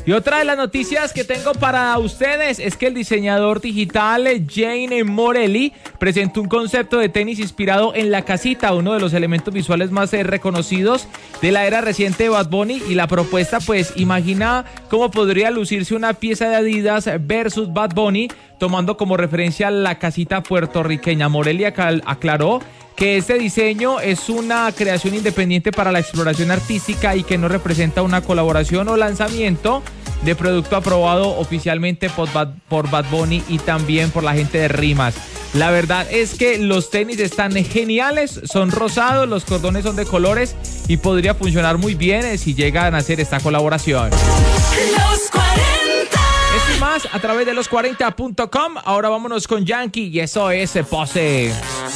Y otra de las noticias que tengo para ustedes es que el diseñador digital Jane Morelli presentó un concepto de tenis inspirado en la casita, uno de los elementos visuales más reconocidos de la era reciente de Bad Bunny. Y la propuesta, pues, imagina cómo podría lucirse una pieza de Adidas versus Bad Bunny, tomando como referencia la casita puertorriqueña. Morelli aclaró que este diseño es una creación independiente para la exploración artística y que no representa una colaboración o lanzamiento de producto aprobado oficialmente por Bad Bunny y también por la gente de Rimas. La verdad es que los tenis están geniales, son rosados, los cordones son de colores y podría funcionar muy bien si llegan a hacer esta colaboración. Los 40. Esto y más a través de los40.com. Ahora vámonos con Yankee y eso es Pose.